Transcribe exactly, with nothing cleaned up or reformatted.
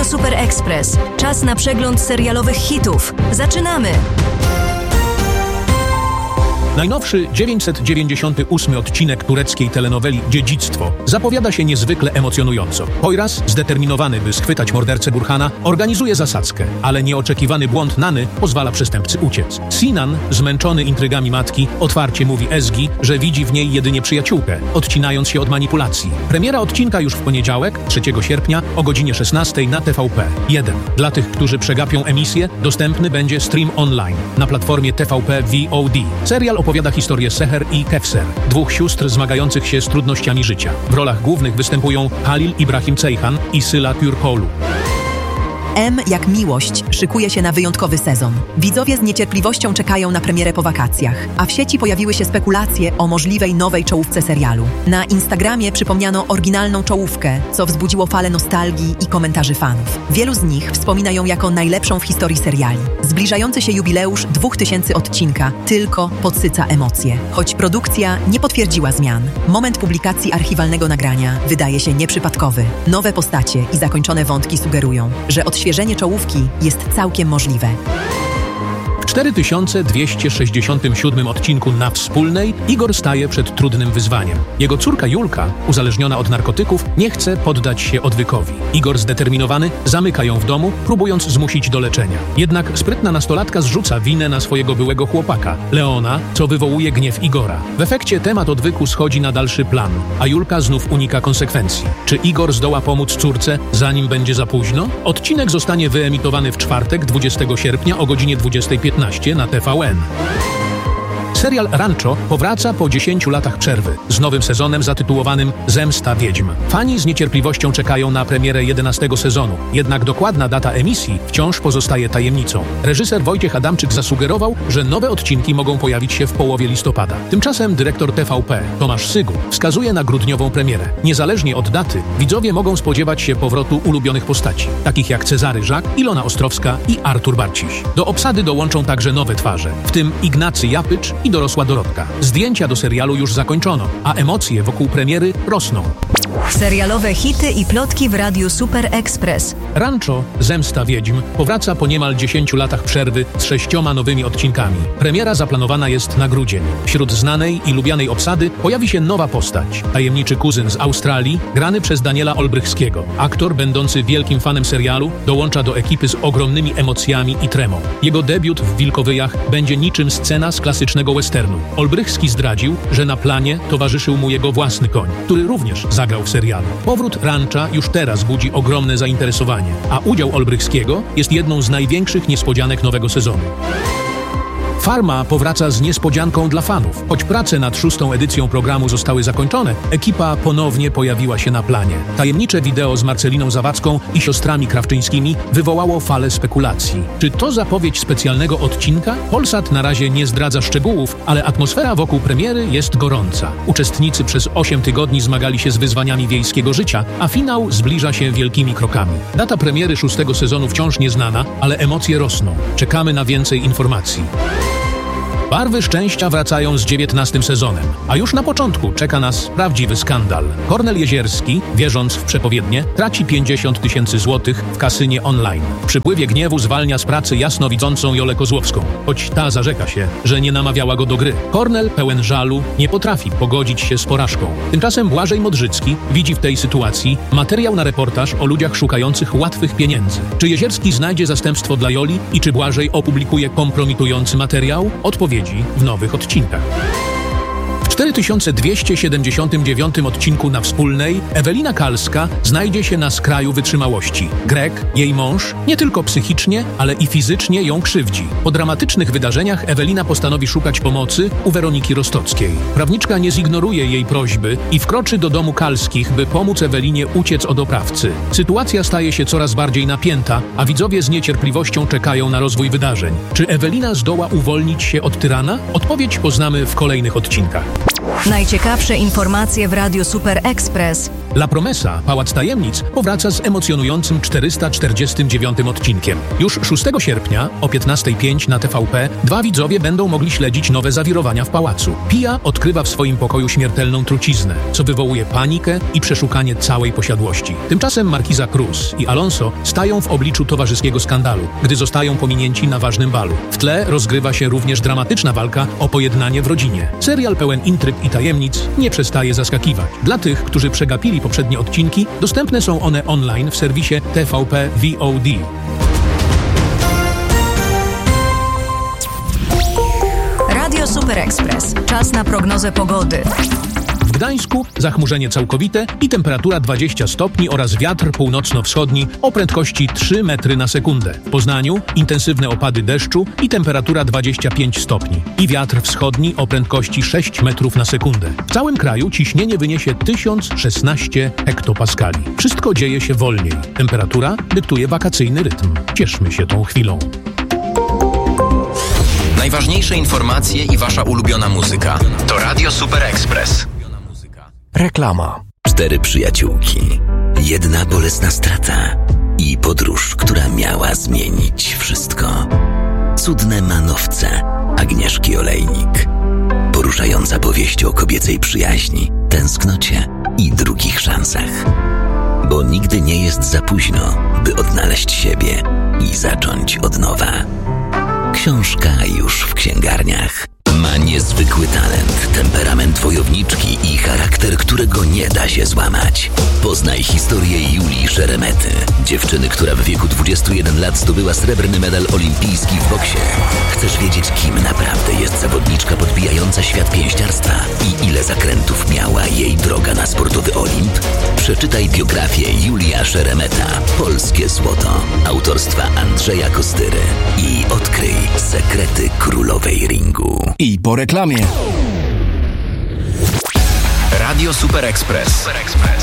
Super Express. Czas na przegląd serialowych hitów. Zaczynamy! Najnowszy dziewięćset dziewięćdziesiąty ósmy odcinek tureckiej telenoweli Dziedzictwo zapowiada się niezwykle emocjonująco. Poyraz, zdeterminowany, by schwytać mordercę Burhana, organizuje zasadzkę, ale nieoczekiwany błąd Nany pozwala przestępcy uciec. Sinan, zmęczony intrygami matki, otwarcie mówi Ezgi, że widzi w niej jedynie przyjaciółkę, odcinając się od manipulacji. Premiera odcinka już w poniedziałek, trzeciego sierpnia o godzinie szesnastej na T V P jeden. Dla tych, którzy przegapią emisję, dostępny będzie stream online na platformie T V P V O D. Serial opowiada historię Seher i Kevser, dwóch sióstr zmagających się z trudnościami życia. W rolach głównych występują Halil Ibrahim Ceyhan i Sıla Türkoğlu. M jak miłość szykuje się na wyjątkowy sezon. Widzowie z niecierpliwością czekają na premierę po wakacjach, a w sieci pojawiły się spekulacje o możliwej nowej czołówce serialu. Na Instagramie przypomniano oryginalną czołówkę, co wzbudziło falę nostalgii i komentarzy fanów. Wielu z nich wspomina ją jako najlepszą w historii seriali. Zbliżający się jubileusz dwóch tysięcy odcinka tylko podsyca emocje. Choć produkcja nie potwierdziła zmian, moment publikacji archiwalnego nagrania wydaje się nieprzypadkowy. Nowe postacie i zakończone wątki sugerują, że odświeżenie czołówki jest całkiem możliwe. W cztery tysiące dwieście sześćdziesiątym siódmym odcinku Na Wspólnej Igor staje przed trudnym wyzwaniem. Jego córka Julka, uzależniona od narkotyków, nie chce poddać się odwykowi. Igor zdeterminowany zamyka ją w domu, próbując zmusić do leczenia. Jednak sprytna nastolatka zrzuca winę na swojego byłego chłopaka, Leona, co wywołuje gniew Igora. W efekcie temat odwyku schodzi na dalszy plan, a Julka znów unika konsekwencji. Czy Igor zdoła pomóc córce, zanim będzie za późno? Odcinek zostanie wyemitowany w czwartek, dwudziestego sierpnia o godzinie dwudziestej piętnaście na T V N. Serial Rancho powraca po dziesięciu latach przerwy z nowym sezonem zatytułowanym Zemsta Wiedźm. Fani z niecierpliwością czekają na premierę jedenastego sezonu, jednak dokładna data emisji wciąż pozostaje tajemnicą. Reżyser Wojciech Adamczyk zasugerował, że nowe odcinki mogą pojawić się w połowie listopada. Tymczasem dyrektor T V P Tomasz Sygu wskazuje na grudniową premierę. Niezależnie od daty, widzowie mogą spodziewać się powrotu ulubionych postaci, takich jak Cezary Żak, Ilona Ostrowska i Artur Barciś. Do obsady dołączą także nowe twarze, w tym Ignacy Japycz i dorosła Dorotka. Zdjęcia do serialu już zakończono, a emocje wokół premiery rosną. Serialowe hity i plotki w Radiu Super Express. Rancho Zemsta Wiedźm powraca po niemal dziesięciu latach przerwy z sześcioma nowymi odcinkami. Premiera zaplanowana jest na grudzień. Wśród znanej i lubianej obsady pojawi się nowa postać. Tajemniczy kuzyn z Australii, grany przez Daniela Olbrychskiego. Aktor, będący wielkim fanem serialu, dołącza do ekipy z ogromnymi emocjami i tremą. Jego debiut w Wilkowyjach będzie niczym scena z klasycznego westernu. Olbrychski zdradził, że na planie towarzyszył mu jego własny koń, który również zagrał w serialu. Powrót Rancha już teraz budzi ogromne zainteresowanie, a udział Olbrychskiego jest jedną z największych niespodzianek nowego sezonu. Farma powraca z niespodzianką dla fanów. Choć prace nad szóstą edycją programu zostały zakończone, ekipa ponownie pojawiła się na planie. Tajemnicze wideo z Marceliną Zawadzką i siostrami Krawczyńskimi wywołało falę spekulacji. Czy to zapowiedź specjalnego odcinka? Polsat na razie nie zdradza szczegółów, ale atmosfera wokół premiery jest gorąca. Uczestnicy przez osiem tygodni zmagali się z wyzwaniami wiejskiego życia, a finał zbliża się wielkimi krokami. Data premiery szóstego sezonu wciąż nieznana, ale emocje rosną. Czekamy na więcej informacji. Barwy szczęścia wracają z dziewiętnastym sezonem, a już na początku czeka nas prawdziwy skandal. Kornel Jezierski, wierząc w przepowiednie, traci pięćdziesiąt tysięcy złotych w kasynie online. W przypływie gniewu zwalnia z pracy jasnowidzącą Jolę Kozłowską, choć ta zarzeka się, że nie namawiała go do gry. Kornel, pełen żalu, nie potrafi pogodzić się z porażką. Tymczasem Błażej Modrzycki widzi w tej sytuacji materiał na reportaż o ludziach szukających łatwych pieniędzy. Czy Jezierski znajdzie zastępstwo dla Joli i czy Błażej opublikuje kompromitujący materiał? Odpowiedź w nowych odcinkach. W cztery tysiące dwieście siedemdziesiątym dziewiątym odcinku Na Wspólnej Ewelina Kalska znajdzie się na skraju wytrzymałości. Greg, jej mąż, nie tylko psychicznie, ale i fizycznie ją krzywdzi. Po dramatycznych wydarzeniach Ewelina postanowi szukać pomocy u Weroniki Rostockiej. Prawniczka nie zignoruje jej prośby i wkroczy do domu Kalskich, by pomóc Ewelinie uciec od oprawcy. Sytuacja staje się coraz bardziej napięta, a widzowie z niecierpliwością czekają na rozwój wydarzeń. Czy Ewelina zdoła uwolnić się od tyrana? Odpowiedź poznamy w kolejnych odcinkach. Najciekawsze informacje w Radiu Super Express. La Promesa, Pałac Tajemnic, powraca z emocjonującym czterysta czterdziestym dziewiątym odcinkiem. Już szóstego sierpnia o piętnasta pięć na T V P dwa widzowie będą mogli śledzić nowe zawirowania w pałacu. Pia odkrywa w swoim pokoju śmiertelną truciznę, co wywołuje panikę i przeszukanie całej posiadłości. Tymczasem Markiza Cruz i Alonso stają w obliczu towarzyskiego skandalu, gdy zostają pominięci na ważnym balu. W tle rozgrywa się również dramatyczna walka o pojednanie w rodzinie. Serial pełen intryg i tajemnic nie przestaje zaskakiwać. Dla tych, którzy przegapili poprzednie odcinki, dostępne są one online w serwisie T V P V O D. Radio Super Express. Czas na prognozę pogody. W Gdańsku zachmurzenie całkowite i temperatura dwadzieścia stopni oraz wiatr północno-wschodni o prędkości trzy metry na sekundę. W Poznaniu intensywne opady deszczu i temperatura dwadzieścia pięć stopni i wiatr wschodni o prędkości sześć metrów na sekundę. W całym kraju ciśnienie wyniesie tysiąc szesnaście hektopaskali. Wszystko dzieje się wolniej. Temperatura dyktuje wakacyjny rytm. Cieszmy się tą chwilą. Najważniejsze informacje i wasza ulubiona muzyka to Radio Super Express. Reklama. Cztery przyjaciółki, jedna bolesna strata i podróż, która miała zmienić wszystko. Cudne manowce Agnieszki Olejnik. Poruszająca powieść o kobiecej przyjaźni, tęsknocie i drugich szansach. Bo nigdy nie jest za późno, by odnaleźć siebie i zacząć od nowa. Książka już w księgarniach. Ma niezwykły talent, temperament wojowniczki i charakter, którego nie da się złamać. Poznaj historię Julii Szeremety, dziewczyny, która w wieku dwudziestu jeden lat zdobyła srebrny medal olimpijski w boksie. Chcesz wiedzieć, kim naprawdę jest zawodniczka podbijająca świat pięściarstwa i ile zakrętów miała jej droga na sportowy Olimp? Przeczytaj biografię Julia Szeremeta, Polskie Złoto, autorstwa Andrzeja Kostyry i odkryj sekrety królowej ringu. I po reklamie. Radio Super Express.